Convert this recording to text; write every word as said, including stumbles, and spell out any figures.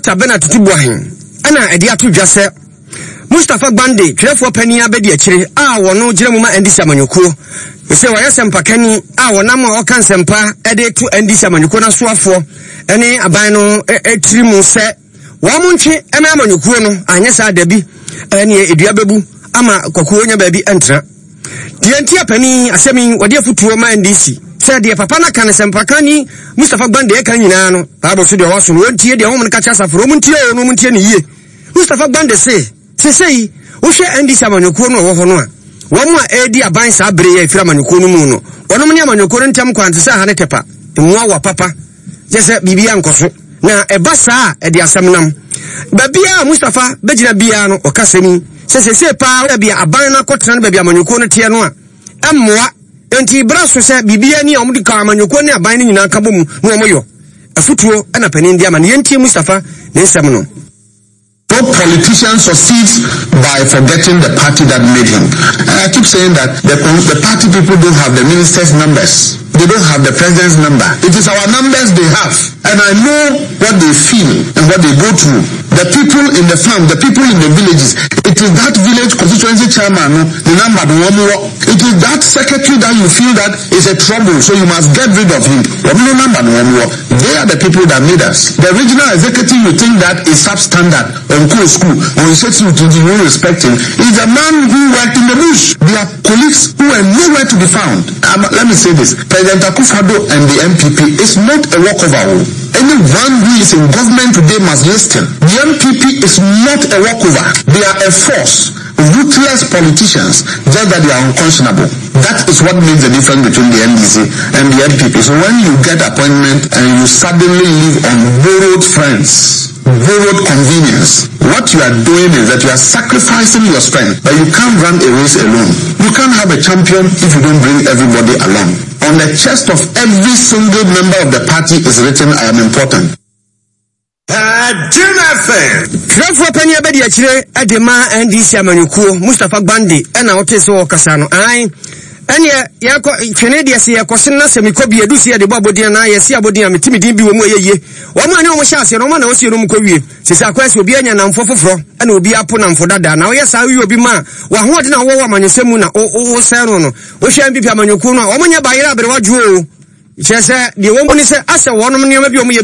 Doctor Bernard Tutubuahin ana edi ato dwase Mustafa Gbande twefo pani abedi akire a wono gire mu ma Ndisi Amanyɔkuo se wa yesempa kani a wonam a oka nsempa ede to Ndisi Amanyɔkuo na soafo ene aban no etiri mu se wa mu ntwe ema Amanyɔkuo no anye sa dabi ene edua bebu ama kwakuo nya baabi entra die ntia pani asemi wode afutuo ma Ndisi se de papa na kan sempa kani Mustafa Gbande e kan nyina no babo so de waso no ntie de ho ka cha safro mu ntie no mu ntie ne yie Mustafa Gbande se se sei wo hwe Ndisi Amanyɔkuo no wo ho no a wo mu a edi aban sa bere ya ifira Amanyɔkuo no mu no wono mu ne Amanyɔkuo no ntam kwante sa ha ne tepa nwa wa papa je se bibia nkoso na eba sa e de asem nam babia Mustafa begina bia no okasemi se se se pa wa bia aban na kotena no babia Amanyɔkuo no te no a ammoa enti braso se bibia ni omudi ka Amanyɔkuo ne aban ni nyina ka bom no omoyo afutuo ana panin dia man yenti Mustafa ne nsem no. No politician succeeds by forgetting the party that made him. And I keep saying that the, the party people don't have the minister's numbers. They don't have the president's number. It is our numbers they have. And I know what they feel and what they go through. The people in the farm, the people in the villages, it is that village constituency chairman, the number one. It is that secretary that you feel that is a trouble, so you must get rid of him. They are the people that made us. The regional executive, you think that is substandard on cool school, or you say you don't respect him, is a man who worked in the bush. They are colleagues who are nowhere to be found. Um, let me say this. President Akufo-Addo and the M P P is not a walkover. Anyone who is in government today must listen. The M P P is not a walkover. They are a force. Ruthless politicians, just that they are unconscionable. That is what makes the difference between the N D C and the M P P. So when you get appointment and you suddenly live on borrowed friends, borrowed convenience, what you are doing is that you are sacrificing your strength. But you can't run a race alone. You can't have a champion if you don't bring everybody along. On the chest of every single member of the party is written, I am important. Trafo pani abedi akire edema Ndisi Amanyɔkuo Mustafa Gbande ena otese wo kasa no ai ene yakọ twene de se yakọ sen na semikobie du se de babodin na yesi abodin ametimidin bi wo mu yeye wo mu ane wo hya ase no ma na wo se no mu kowie sisi akwase obi anya na mfo foforo ena obi apo na mfo dada na wo yesa wi obi ma wa ho de na wo wo amanyesemu na wo se no no wo hya mbipi Amanyɔkuo no wo mu nya bayira abere wadwo o chese de wo mu ni se ase wo no ne ma bi o mu